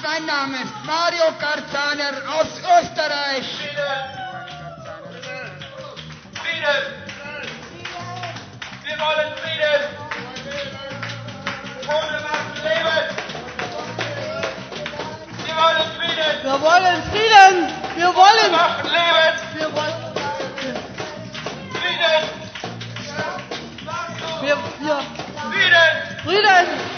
Mein Name ist Mario Karzaner aus Österreich. Frieden! Wir wollen Frieden! Ohne Waffen leben! Wir wollen Frieden! Wir wollen Frieden! Wir wollen Ohne Waffen leben! Wir wollen Frieden! wir Frieden! Frieden!